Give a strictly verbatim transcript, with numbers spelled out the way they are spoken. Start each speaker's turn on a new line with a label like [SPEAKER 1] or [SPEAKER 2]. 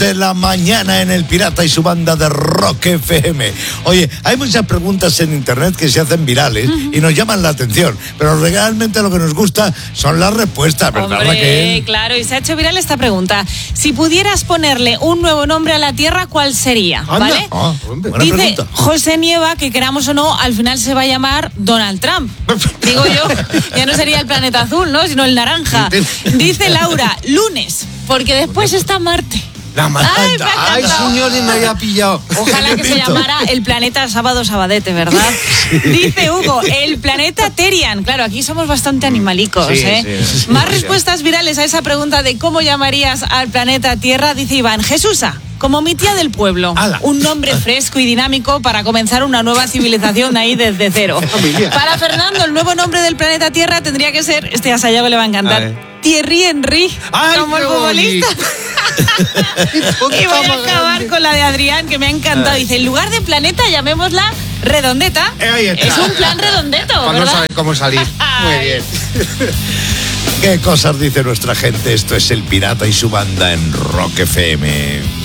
[SPEAKER 1] De la mañana en El Pirata y su banda de Rock F M. Oye, hay muchas preguntas en internet que se hacen virales uh-huh. y nos llaman la atención, pero realmente lo que nos gusta son las respuestas, ¿verdad,
[SPEAKER 2] Hombre,
[SPEAKER 1] Raquel?
[SPEAKER 2] Claro, y se ha hecho viral esta pregunta. Si pudieras ponerle un nuevo nombre a la Tierra, ¿cuál sería?
[SPEAKER 1] Anda.
[SPEAKER 2] ¿Vale?
[SPEAKER 1] Ah, buena
[SPEAKER 2] Dice
[SPEAKER 1] pregunta.
[SPEAKER 2] José Nieva que, queramos o no, al final se va a llamar Donald Trump. Digo yo, ya no sería el planeta azul, ¿no? Sino el naranja. Dice Laura, lunes, porque después está Marte.
[SPEAKER 1] La
[SPEAKER 2] Ay,
[SPEAKER 3] Ay, señor, y me había pillado.
[SPEAKER 2] Ojalá que se llamara el planeta Sábado Sabadete, ¿verdad? Sí. Dice Hugo, el planeta Terian. Claro, aquí somos bastante animalicos, sí, ¿eh? Sí, sí, Más sí, respuestas virales a esa pregunta de cómo llamarías al planeta Tierra. Dice Iván, Jesusa, como mi tía del pueblo. ¡Hala! Un nombre fresco y dinámico para comenzar una nueva civilización ahí desde cero. Para Fernando, el nuevo nombre del planeta Tierra tendría que ser, este a Sayago le va a encantar, Thierry Henry,
[SPEAKER 3] Ay,
[SPEAKER 2] como el futbolista. Y voy a acabar con la de Adrián, que me ha encantado. Dice, en lugar de planeta, llamémosla redondeta. Es un plan redondeto,
[SPEAKER 3] Cuando
[SPEAKER 2] ¿verdad?
[SPEAKER 3] no sabe cómo salir. Muy bien.
[SPEAKER 1] ¿Qué cosas dice nuestra gente? Esto es El Pirata y su banda en Rock F M.